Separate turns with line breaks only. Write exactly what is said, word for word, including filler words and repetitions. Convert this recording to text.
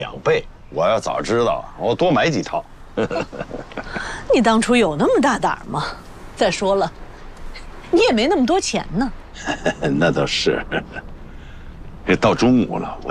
两倍。我要早知道，我多买几套。
你当初有那么大胆吗？再说了，你也没那么多钱呢。
那倒是。这到中午了，我